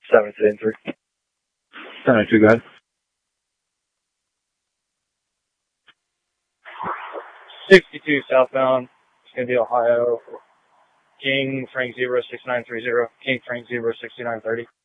7-3. 702, go ahead. 62 southbound. It's going to be Ohio. King Frank 06930. King Frank 06930.